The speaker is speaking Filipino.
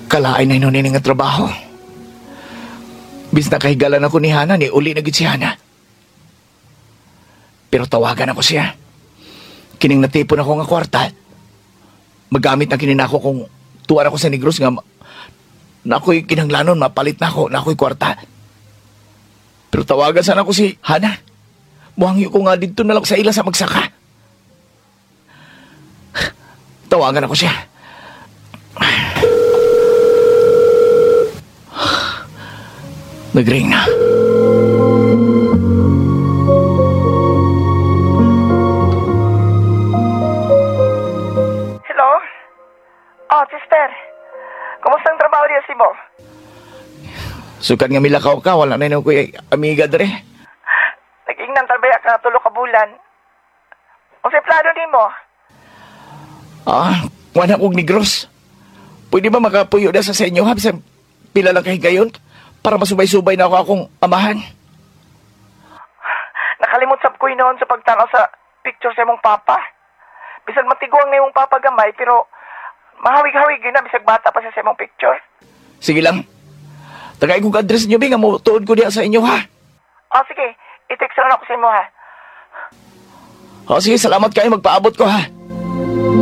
Kalaay na inunin nga trabaho. Bis na kahigalan ako ni Hana, ni uli na gid si Hana. Pero tawagan ako siya. Kining natipon ako nga kwarta. Magamit na kininako kung tuwan ako sa Negros nga na ako'y kinanglanon, mapalit na ako, na ako'y kwarta. Pero tawagan sana ko si Hana. Muhangyo ko nga dito na lang sa ila sa magsaka. Tawagan ako siya. Nag-ring na. Hello? Oh, sister. Kumusta ang trabaho niya si mo? Sukat nga milakaw ka, wala na yun ko amiga dre. Nag-ingnan talbaya ka tulo ka bulan. Kung sa plano ni mo? Wala kong Negros. Pwede ba makapuyo na sa inyo ha? Bisan pila lang kahigayon para masubay-subay na ako akong amahan. Nakalimot sab ko noon sa pagtanaw sa picture sa imong papa. Bisan matiguang na imong papa gamay, pero mahawig-hawig yun na bisag bata pa siya sa imong picture. Sige lang. Tagay kong address nyo, Bing. Tuod ko diya sa inyo, ha? Oh, sige. I-text lang ako sa imo, ha? Sige, salamat kayo. Magpaabot ko, ha?